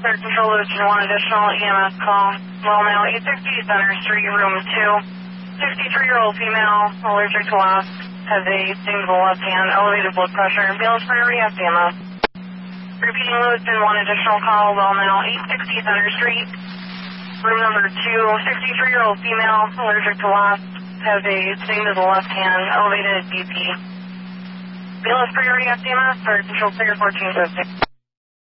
Third Control Luton, one additional EMS call. Well now, 860 Center Street, room 2. 63-year-old female, allergic to wasps, has a sting to the left hand, elevated blood pressure, BLS priority EMS. Repeating Lewiston, one additional call. Well now, 860 Center Street, room number 2. 63-year-old female, allergic to wasps, has a sting to the left hand, elevated BP. BLS priority EMS, Third Control Figure 1450.